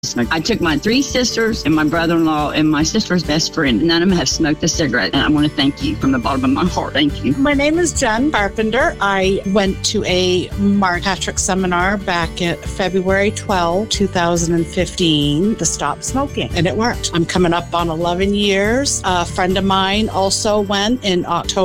I took my 3 sisters and my brother-in-law and my sister's best friend. None of them have smoked a cigarette. And I want to thank you from the bottom of my heart. Thank you. My name is Jen Carpenter. I went to a Mark Patrick seminar back at February 12, 2015 to stop smoking, and it worked. I'm coming up on 11 years. A friend of mine also went in October